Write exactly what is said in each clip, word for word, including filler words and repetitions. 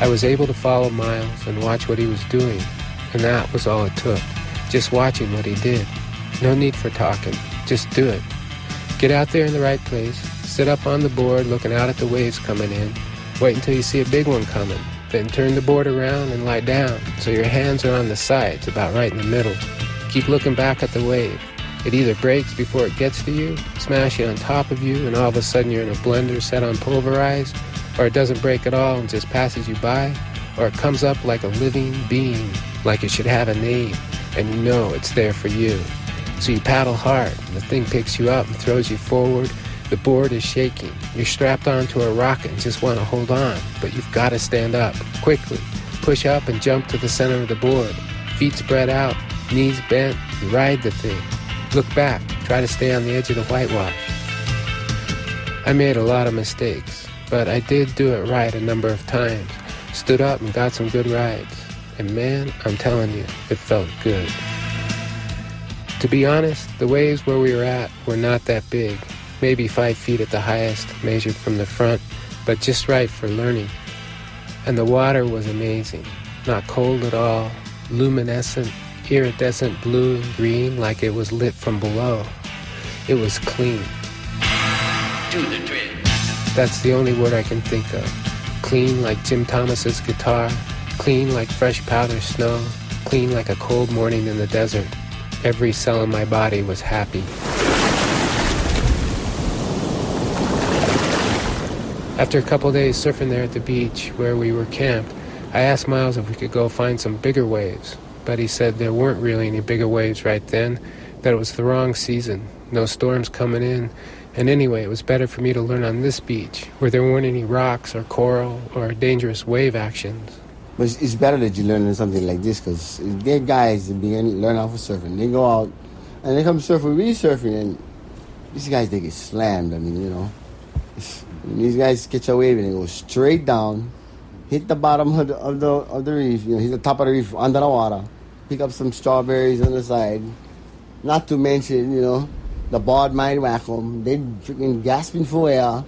I was able to follow Miles and watch what he was doing, and that was all it took. Just watching what he did. No need for talking. Just do it. Get out there in the right place. Sit up on the board looking out at the waves coming in. Wait until you see a big one coming. Then turn the board around and lie down so your hands are on the sides, about right in the middle. Keep looking back at the wave. It either breaks before it gets to you, smashing on top of you, and all of a sudden you're in a blender set on pulverized, or it doesn't break at all and just passes you by, or it comes up like a living being, like it should have a name, and you know it's there for you. So you paddle hard, and the thing picks you up and throws you forward. The board is shaking. You're strapped onto a rocket and just want to hold on, but you've got to stand up, quickly. Push up and jump to the center of the board. Feet spread out, knees bent, you ride the thing. Look back, try to stay on the edge of the whitewash. I made a lot of mistakes, but I did do it right a number of times. Stood up and got some good rides. And man, I'm telling you, it felt good. To be honest, the waves where we were at were not that big. Maybe five feet at the highest, measured from the front, but just right for learning. And the water was amazing. Not cold at all, luminescent, iridescent blue and green like it was lit from below. It was clean. Do the trick. That's the only word I can think of. Clean like Jim Thomas's guitar, clean like fresh powder snow, clean like a cold morning in the desert. Every cell in my body was happy. After a couple days surfing there at the beach where we were camped, I asked Miles if we could go find some bigger waves, but he said there weren't really any bigger waves right then, that it was the wrong season, no storms coming in, and anyway, it was better for me to learn on this beach, where there weren't any rocks or coral or dangerous wave actions. But it's better that you learn something like this, because there are guys that begin learn how to surfing. They go out and they come surf with me surfing, and these guys, they get slammed. I mean, you know. When these guys catch a wave and they go straight down, hit the bottom of the, of the, of the reef, you know, hit the top of the reef under the water, pick up some strawberries on the side. Not to mention, you know, the board might whack them. They freaking gasping for air.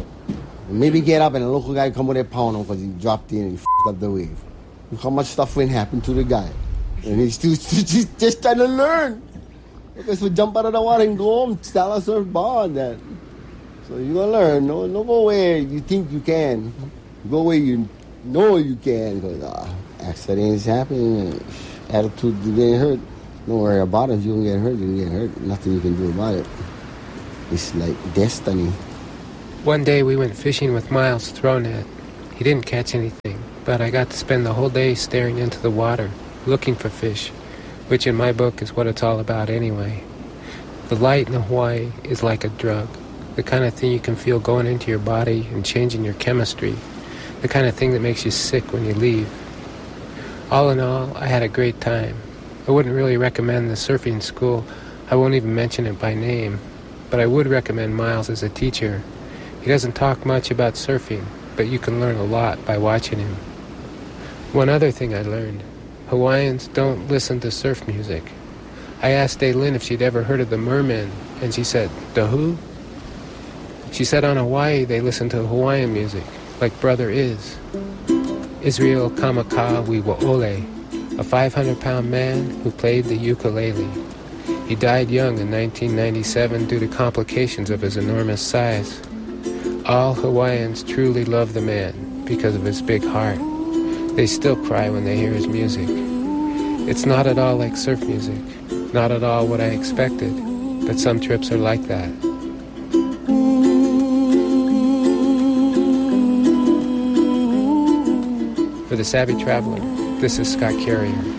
Maybe get up and a local guy come with a pound because he dropped in and he f***ed up the wave. Look how much stuff went happen to the guy. And he's still he's just trying to learn. Because we jump out of the water and go home, style a surfboard. That. So you're going to learn. No, no go where you think you can. Go where you know you can. Because uh, accidents happen. Attitude, you get hurt. Don't worry about it. If you don't get hurt, you don't get hurt. Nothing you can do about it. It's like destiny. One day we went fishing with Miles' throw net. He didn't catch anything, but I got to spend the whole day staring into the water, looking for fish, which in my book is what it's all about anyway. The light in Hawaii is like a drug, the kind of thing you can feel going into your body and changing your chemistry, the kind of thing that makes you sick when you leave. All in all, I had a great time. I wouldn't really recommend the surfing school. I won't even mention it by name, but I would recommend Miles as a teacher. He doesn't talk much about surfing, but you can learn a lot by watching him. One other thing I learned, Hawaiians don't listen to surf music. I asked Daylin if she'd ever heard of the Mermen, and she said, "The who?" She said on Hawaii they listen to Hawaiian music, like Brother Is. Israel Kamakawiwo'ole, a five hundred pound man who played the ukulele. He died young in nineteen ninety-seven due to complications of his enormous size. All Hawaiians truly love the man because of his big heart. They still cry when they hear his music. It's not at all like surf music, not at all what I expected, but some trips are like that. For The Savvy Traveler, this is Scott Carrier.